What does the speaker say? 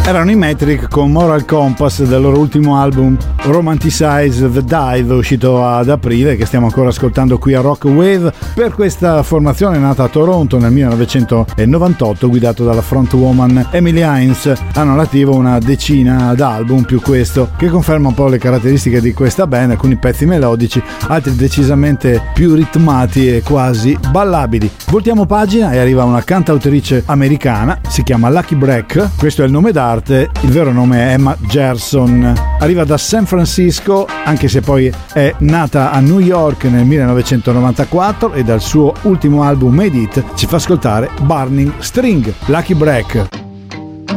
Erano i Metric con Moral Compass del loro ultimo album Romanticize the Dive, uscito ad aprile, che stiamo ancora ascoltando qui a Rock Wave. Per questa formazione nata a Toronto nel 1998, guidato dalla frontwoman Emily Hines, hanno all'attivo una decina d'album più questo, che conferma un po' le caratteristiche di questa band, alcuni pezzi melodici, altri decisamente più ritmati e quasi ballabili. Voltiamo pagina e arriva una cantautrice americana, si chiama Lucky Break, questo è il nome d'arte, il vero nome è Emma Gerson, arriva da San Francisco anche se poi è nata a New York nel 1994 e dal suo ultimo album Made It ci fa ascoltare Burning String. Lucky Break.